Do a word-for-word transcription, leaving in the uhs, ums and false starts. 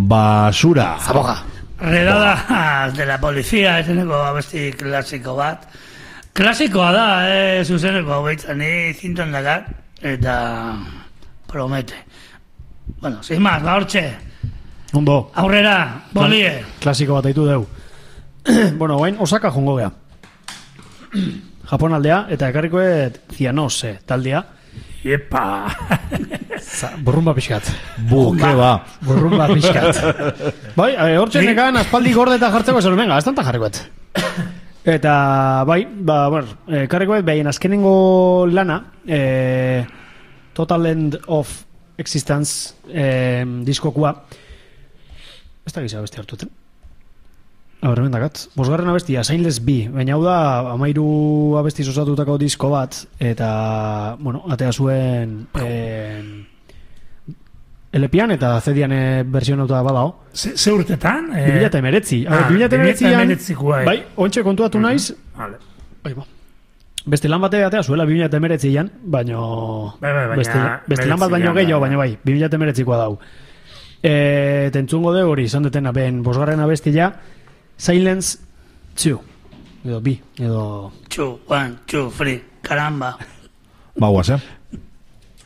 Basura. Zaboga. Redadas de la policía, eseneko abesti klasiko bat. Klasikoa da, eh, zuzeneko behitzen, ni zinton dakar, eta promete. Bueno, sin más, ba hortxe. Ondo. Aurrera, bolie. Klasiko bat aitu deu. Bueno, guain, Osaka jongo gea. Japon aldea, eta ekarrikoet Cianose taldea. Iepa. Burrumba pixkat. Bu, ke ba. Burrumba pixkat. Bai, hortxe nekan aspaldi gordeta jartzeko esan, venga, ez tanta jarrikoet. Eta, bai, ba, bueno, ekarrikoet, behin azkenengo lana, eh, Total End of Existence eh, diskokua, ez da gizia abesti hartuten. Aber, bendakat. Bosgarren abestia, Sainless B, baina hau da amairu abesti osatutako disko bat, eta, bueno, atea zuen eh, L P-an eta C D-an versionauta badao. Ze urtetan? bi mila hemeretzi. bi mila hemeretzian, bai, ontxe kontuatu naiz. Vale. Bai, ba. Beste lan bate atea zuela bi mila hemeretzian, baino... Bai, bai, baina... Beste, beste lan bat baino gehiago, baina bai, bi mila hemeretzikoa dau. E, tentzungo de hori, izan detena, ben, bosgarren abestia, Silence two. Edo, bi, edo... Two, one, two, three, caramba. Ba, guaz, eh?